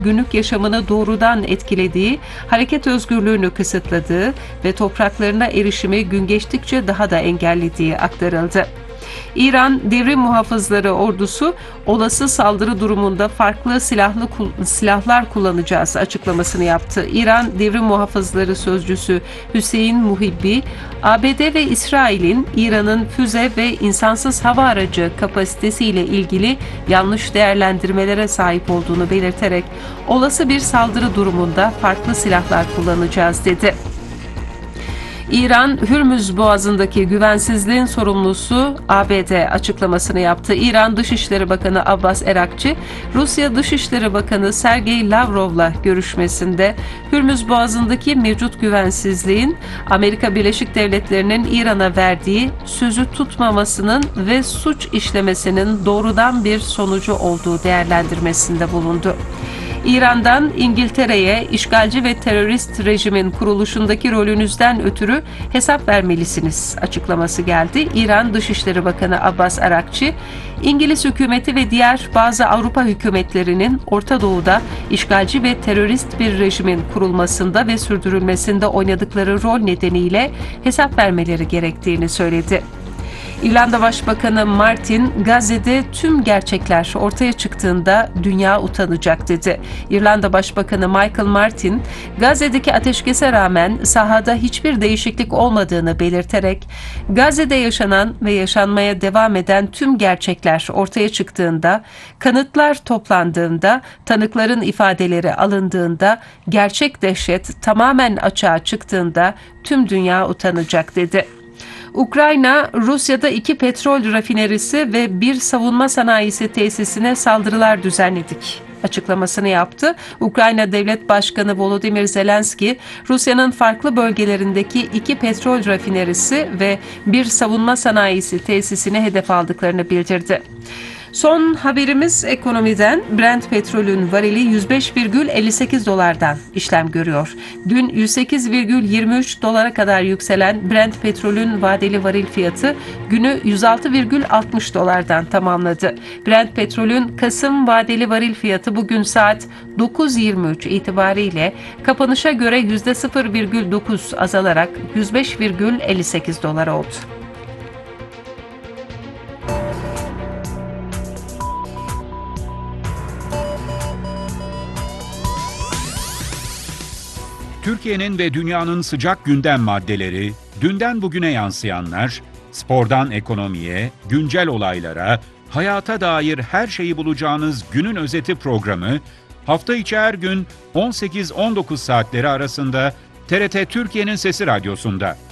günlük yaşamını doğrudan etkilediği, hareket özgürlüğünü kısıtladığı ve topraklarına erişimi gün geçtikçe daha da engellediği aktarıldı. İran Devrim Muhafızları Ordusu olası saldırı durumunda farklı silahlar kullanacağız açıklamasını yaptı. İran Devrim Muhafızları Sözcüsü Hüseyin Muhibbi, ABD ve İsrail'in İran'ın füze ve insansız hava aracı kapasitesiyle ilgili yanlış değerlendirmelere sahip olduğunu belirterek olası bir saldırı durumunda farklı silahlar kullanacağız dedi. İran, Hürmüz Boğazı'ndaki güvensizliğin sorumlusu ABD açıklamasını yaptı. İran Dışişleri Bakanı Abbas Erakçı, Rusya Dışişleri Bakanı Sergey Lavrov'la görüşmesinde Hürmüz Boğazı'ndaki mevcut güvensizliğin Amerika Birleşik Devletleri'nin İran'a verdiği sözü tutmamasının ve suç işlemesinin doğrudan bir sonucu olduğu değerlendirmesinde bulundu. İran'dan İngiltere'ye işgalci ve terörist rejimin kuruluşundaki rolünüzden ötürü hesap vermelisiniz açıklaması geldi. İran Dışişleri Bakanı Abbas Arakçı, İngiliz hükümeti ve diğer bazı Avrupa hükümetlerinin Orta Doğu'da işgalci ve terörist bir rejimin kurulmasında ve sürdürülmesinde oynadıkları rol nedeniyle hesap vermeleri gerektiğini söyledi. İrlanda Başbakanı Martin, Gazze'de tüm gerçekler ortaya çıktığında dünya utanacak dedi. İrlanda Başbakanı Michael Martin, Gazze'deki ateşkese rağmen sahada hiçbir değişiklik olmadığını belirterek, Gazze'de yaşanan ve yaşanmaya devam eden tüm gerçekler ortaya çıktığında, kanıtlar toplandığında, tanıkların ifadeleri alındığında, gerçek dehşet tamamen açığa çıktığında tüm dünya utanacak dedi. Ukrayna, Rusya'da 2 petrol rafinerisi ve 1 savunma sanayisi tesisine saldırılar düzenledik açıklamasını yaptı. Ukrayna Devlet Başkanı Volodymyr Zelenski, Rusya'nın farklı bölgelerindeki 2 petrol rafinerisi ve 1 savunma sanayisi tesisine hedef aldıklarını bildirdi. Son haberimiz ekonomiden. Brent petrolün varili 105,58 dolardan işlem görüyor. Dün 108,23 dolara kadar yükselen Brent petrolün vadeli varil fiyatı günü 106,60 dolardan tamamladı. Brent petrolün Kasım vadeli varil fiyatı bugün saat 9.23 itibariyle kapanışa göre %0,9 azalarak 105,58 dolar oldu. Türkiye'nin ve dünyanın sıcak gündem maddeleri, dünden bugüne yansıyanlar, spordan ekonomiye, güncel olaylara, hayata dair her şeyi bulacağınız günün özeti programı, hafta içi her gün 18-19 saatleri arasında TRT Türkiye'nin Sesi Radyosu'nda.